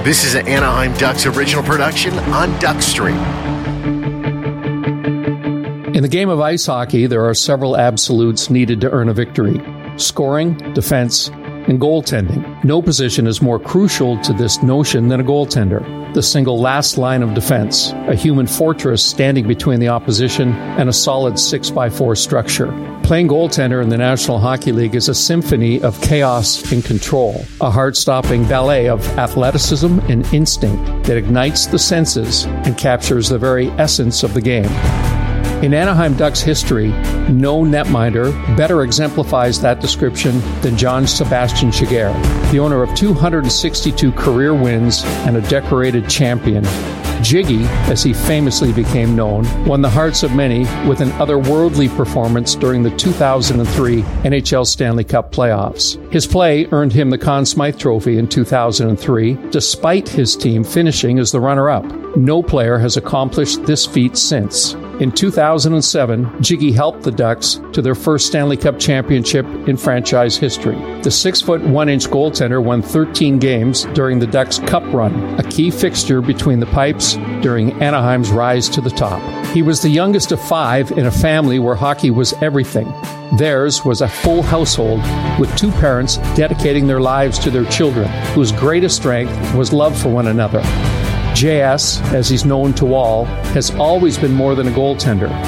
This is an Anaheim Ducks original production on Duckstream. In the game of ice hockey, there are several absolutes needed to earn a victory: scoring, defense, and goaltending. No position is more crucial to this notion than a goaltender. The single last line of defense, a human fortress standing between the opposition and a solid 6x4 structure. Playing goaltender in the National Hockey League is a symphony of chaos and control, a heart-stopping ballet of athleticism and instinct that ignites the senses and captures the very essence of the game. In Anaheim Ducks history, no netminder better exemplifies that description than John Sebastian Giguère, the owner of 262 career wins and a decorated champion. Jiggy, as he famously became known, won the hearts of many with an otherworldly performance during the 2003 NHL Stanley Cup playoffs. His play earned him the Conn Smythe Trophy in 2003, despite his team finishing as the runner-up. No player has accomplished this feat since. In 2007, Jiggy helped the Ducks to their first Stanley Cup championship in franchise history. The 6'1" goaltender won 13 games during the Ducks' Cup run, a key fixture between the pipes during Anaheim's rise to the top. He was the youngest of 5 in a family where hockey was everything. Theirs was a full household with 2 parents dedicating their lives to their children, whose greatest strength was love for one another. JS, as he's known to all, has always been more than a goaltender.